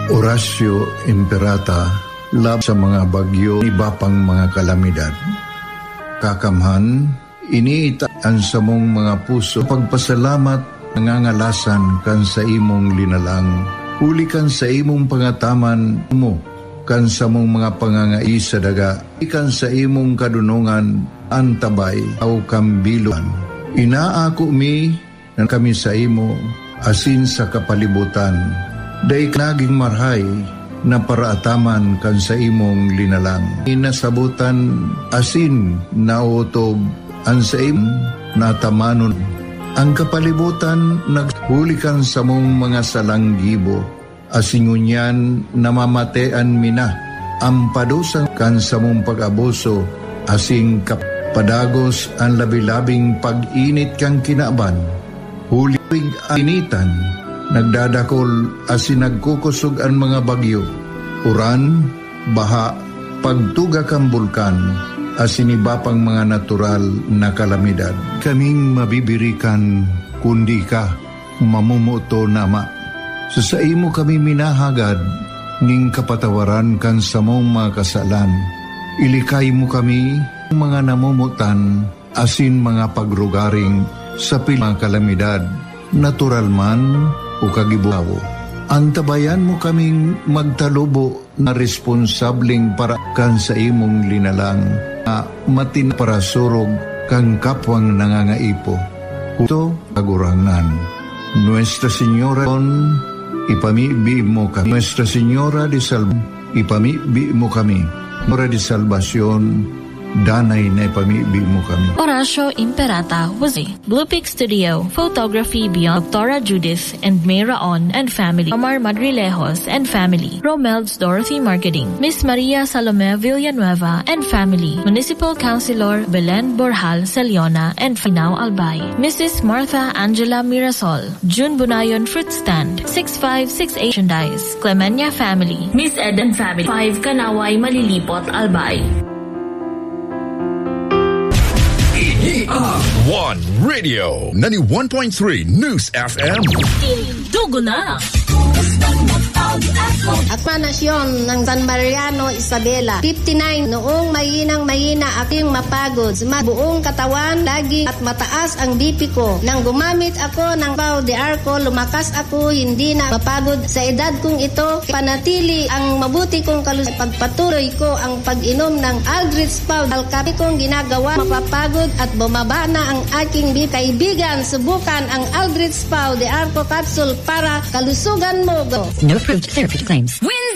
Horacio Imperata, lab sa mga bagyo, iba pang mga kalamidad. Kakamhan, iniita ang samong mga puso, pagpasalamat, nangangalasan kan sa imong linalang, huli kan sa imong pangataman mo, kan sa mong mga pangangai sa daga, ikan sa imong kadunungan, antabay, au kambiluan. Inaako mi, na kami sa imo, asin sa kapalibutan, day naging marhay na paraataman kan sa imong linalang. Inasabutan asin na utob ang sa imong natamanon. Ang kapalibutan naghulikan sa mong mga salanggibo. Asingunyan namamatean mina. Ang padusan kan sa mong pag-abuso. Asing kapadagos ang labi-labing pag-init kang kinaban. Huling initan, nagdadakol asin nagkukusog ang mga bagyo, uran, baha, pagtuga kang bulkan, asin iba pang mga natural na kalamidad. Kaming mabibirikan kundi ka, mamumuto nama. Sa imo kami minahagad, ning kapatawaran kan sa mong mga kasalan. Ilikay mo kami, mga namumutan, asin mga pagrugaring, sa pilang kalamidad, natural man o kagibaw. Antabayan mo kaming magtalubo na responsabling para kan sa imong linalang na matin para surog kang kapwang nangangaipo. Ito kagurangan. Nuestra Señora ipamibi mo kami. Nuestra Señora de ipamibi mo kami. Mora de Salvacion, danay na ipamibi mo kami. Horacio Imperata was a Blue Peak Studio, photography beyond Dr. Judith and May Raon and family, Omar Madrilejos and family, Romel's Dorothy Marketing, Miss Maria Salome Villanueva and family, Municipal Councilor Belen Borjal Celiona and Finao Albay, Mrs. Martha Angela Mirasol, June Bunayon Fruit Stand, 6568 Dice, Clemenya family, Miss Eden family, 5 Kanaway Malilipot Albay. One Radio 91.3 News FM. Dugo na! Akmanasyon ng San Mariano, Isabela. 59, noong mahina aking mapagod. Buong katawan, laging at mataas ang BP ko. Nang gumamit ako ng Pau de Arco, lumakas ako, hindi na mapagod. Sa edad kong ito, panatili ang mabuti kong kalusugan. Pagpatuloy ko ang pag-inom ng Aldrich Pau. Alkapi kong ginagawa, mapapagod at bumaba na ang aking BP. Kaibigan, subukan ang Aldrich Pau de Arco capsule para kalusugan mo. No approved therapy claims. Wins